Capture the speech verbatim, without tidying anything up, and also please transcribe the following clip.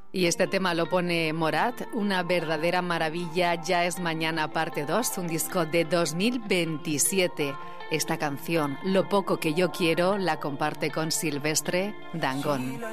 Y este tema lo pone Morat, una verdadera maravilla, Ya es mañana parte dos, un disco de dos mil veintisiete. Esta canción, Lo poco que yo quiero, la comparte con Silvestre Dangond.